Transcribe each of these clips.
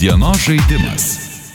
Dienos žaidimas.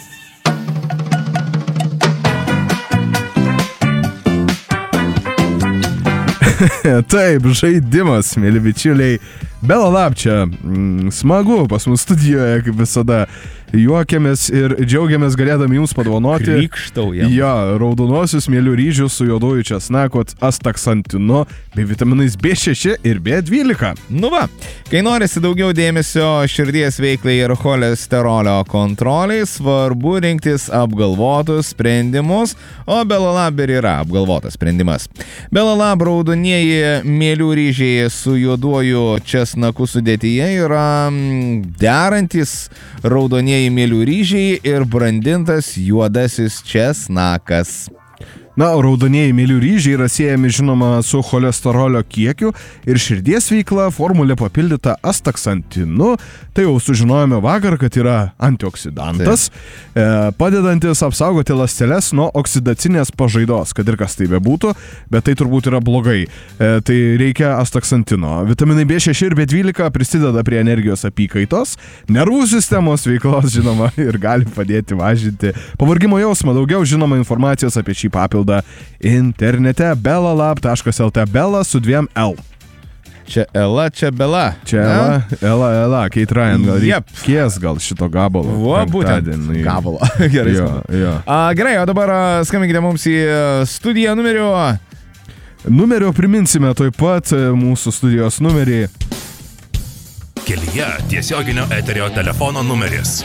Taip, žaidimas, mėly bičiuliai. Bela Lab čia. Smagu pas mus studijoje, kaip visada. Juokiamės ir džiaugiamės galėdami jums padovanoti. Krykštaujam. Jo, raudonosius mielių ryžius su juoduoju česnaku, astaksantinu bei vitaminais B6 ir B12. Nu va, kai norisi daugiau dėmesio širdies veiklai ir cholesterolio kontroliai, svarbu rinktis apgalvotus sprendimus, o Bela Lab ir yra apgalvotas sprendimas. Bela Lab raudonieji mielių ryžiai su juoduoju česnaku sudėtyje yra derantis raudonieji mielių ryžiai ir brandintas juodasis česnakas. Na, raudonieji mielių ryžiai yra siejami, žinoma, su cholesterolio kiekiu ir širdies veikla, formulė papildyta astaksantinu. Tai jau sužinojome vakar, kad yra antioksidantas, padedantis apsaugoti ląsteles nuo oksidacinės pažaidos, kad ir kas tai bebūtų, bet tai turbūt yra blogai. Tai reikia astaksantino. Vitaminai B6 ir B12 prisideda prie energijos apykaitos, nervų sistemos veiklos, žinoma, ir gali padėti mažinti pavargimo jausmą. Daugiau žinoma informacijos apie šį papildą internete belalab.lt, Bela su 2 L. Čia Ela, čia Bela. Čia Ela, Kate Ryan, gal reikės gal šito gabalo. Va, būtent gabalo. Gerai. Jo. Gerai, o dabar skambinkite mums į studiją Numerio priminsime tuoj pat mūsų studijos numerį. Kelyje tiesioginio eterio telefono numeris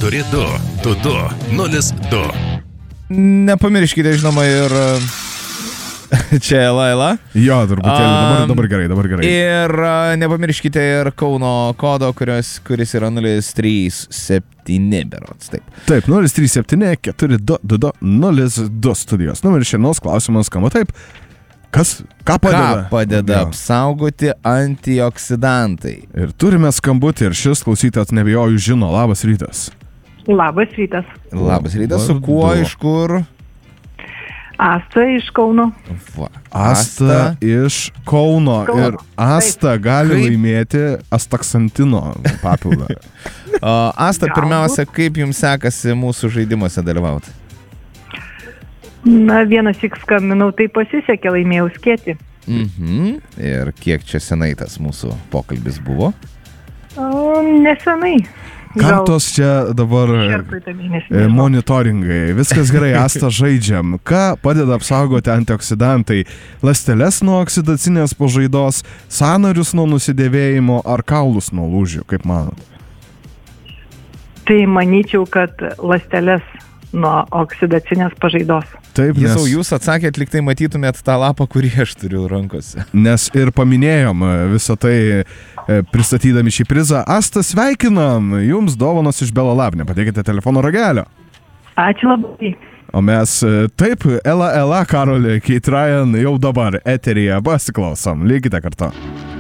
422202. Nepamirškite, žinoma, ir čia Ela. Jo, truputėlį, dabar gerai. Ir nepamirškite ir Kauno kodo, kuris yra 037 berods, taip. Taip, 037 422202 studijos. Numeris šiandienos klausimas skamba taip. Ką padeda apsaugoti antioksidantai? Ir turime skambutį ir šis klausytojas nebijoju žino. Labas rytas. Labas rytas. Labas rytas, su kuo, iš kur? Asta iš Kauno. Asta iš Kauno. Ir Asta gali laimėti astaksantino papildą. Asta, pirmiausia, kaip jums sekasi mūsų žaidimuose dalyvauti? Na, vienas tik skambinau, tai pasisekė, laimėjau skėtį. Ir kiek čia senai tas mūsų pokalbis buvo? Nesenai. Kam tos čia dabar monitoringai? Viskas gerai, Asta, žaidžiam. Ką padeda apsaugoti antioksidantai? Ląsteles nuo oksidacinės pažaidos, sąnarius nuo nusidėvėjimo ar kaulus nuo lūžių, kaip manot? Tai manyčiau, kad ląsteles nuo oksidacinės pažaidos. Taip, nes jūs atsakėt, lyg tai matytumėt tą lapą, kurį aš turiu rankose. Nes ir paminėjom visą tai pristatydami šį prizą. Asta, sveikinam, jums dovanos iš Bela Lab, nepadėkite telefono ragelio. Ačiū labai. O mes taip, Ela, Karolį, Kate Ryan jau dabar eteryje pasiklausom. Likite kartu.